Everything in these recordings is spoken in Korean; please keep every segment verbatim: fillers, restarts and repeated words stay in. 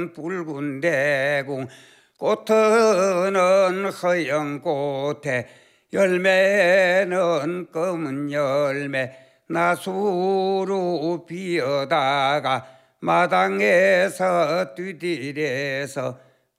꽃은 붉은 대궁 꽃은 허영 꽃에 열매는 검은 열매 나수로 피어다가 마당에서 뛰디래서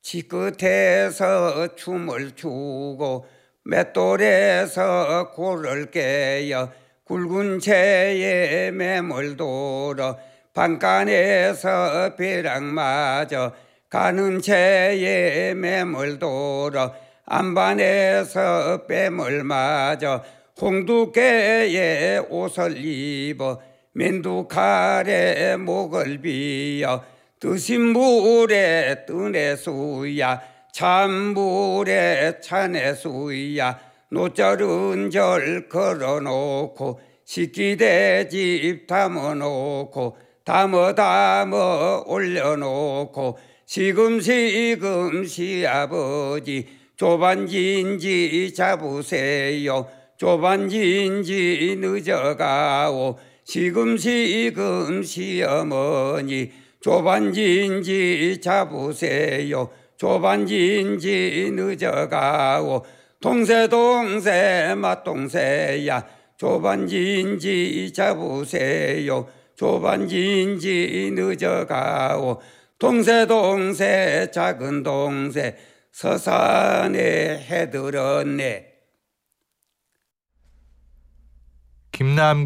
지끝에서 춤을 추고 맷돌에서 골을 깨어 굵은 채에 매물 돌어 반간에서 벼락 맞아 가는 채에 매물 돌어 안반에서 뺨을 맞아 홍두깨에 옷을 입어 맨두칼에 목을 비어 뜨신 물에 뜨내 수야 찬물에 찬내 수야 노절은 절 걸어놓고 식기대집 담아놓고 담어 담어 올려놓고 시금시금 시아버지 조반진지 잡으세요. 조반진지 늦어가오. 시금시금 시어머니 조반진지 잡으세요. 조반진지 늦어가오. 동세 동세 맞동세야 조반진지 잡으세요. 조반진지 늦어가오. 동세 동세 작은 동세 서산에 해들었네. 김남